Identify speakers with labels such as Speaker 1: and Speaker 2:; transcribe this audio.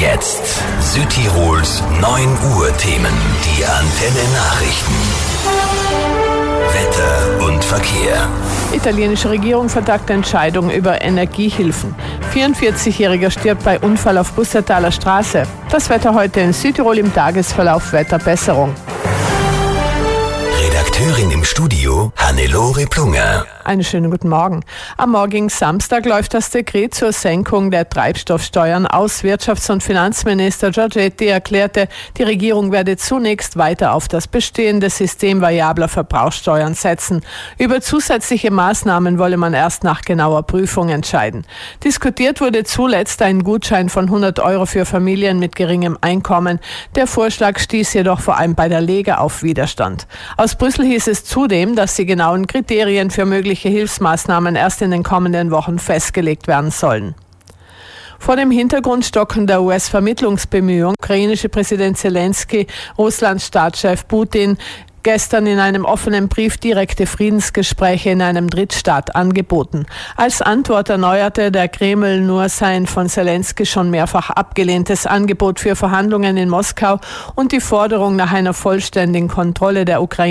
Speaker 1: jetzt Südtirols 9 Uhr Themen. Die Antenne Nachrichten. Wetter und Verkehr.
Speaker 2: Italienische Regierung vertagt Entscheidung über Energiehilfen. 44-Jähriger stirbt bei Unfall auf Bussertaler Straße. Das Wetter heute in Südtirol, im Tagesverlauf Wetterbesserung.
Speaker 1: Redakteurin im Studio Hannelore Plunger.
Speaker 2: Einen schönen guten Morgen. Am morgigen Samstag läuft das Dekret zur Senkung der Treibstoffsteuern aus. Wirtschafts- und Finanzminister Giorgetti erklärte, die Regierung werde zunächst weiter auf das bestehende System variabler Verbrauchssteuern setzen. Über zusätzliche Maßnahmen wolle man erst nach genauer Prüfung entscheiden. Diskutiert wurde zuletzt ein Gutschein von 100 € für Familien mit geringem Einkommen. Der Vorschlag stieß jedoch vor allem bei der Lega auf Widerstand. Aus Brüssel hieß es zudem, dass die genauen Kriterien für mögliche Hilfsmaßnahmen erst in den kommenden Wochen festgelegt werden sollen. Vor dem Hintergrund stockender US-Vermittlungsbemühungen, ukrainische Präsident Zelensky, Russlands Staatschef Putin, gestern in einem offenen Brief direkte Friedensgespräche in einem Drittstaat angeboten. Als Antwort erneuerte der Kreml nur sein von Zelensky schon mehrfach abgelehntes Angebot für Verhandlungen in Moskau und die Forderung nach einer vollständigen Kontrolle der Ukraine